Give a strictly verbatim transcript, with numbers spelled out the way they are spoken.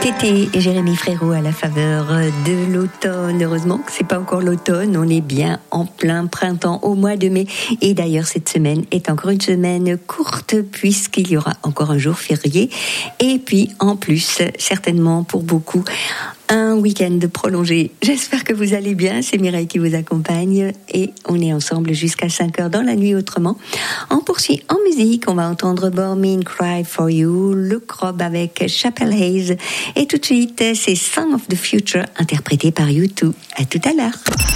Tété et Jérémy Frérot à la faveur de l'automne. Heureusement que c'est pas encore l'automne, on est bien en plein printemps au mois de mai. Et d'ailleurs, cette semaine est encore une semaine courte puisqu'il y aura encore un jour férié. Et puis, en plus, certainement pour beaucoup, un week-end prolongé. J'espère que vous allez bien. C'est Mireille qui vous accompagne et on est ensemble jusqu'à cinq heures dans la nuit autrement. On poursuit en musique. On va entendre Born Cry for You, Luke Robb avec Chapel Hayes. Et tout de suite, c'est Song of the Future interprété par U deux. À tout à l'heure.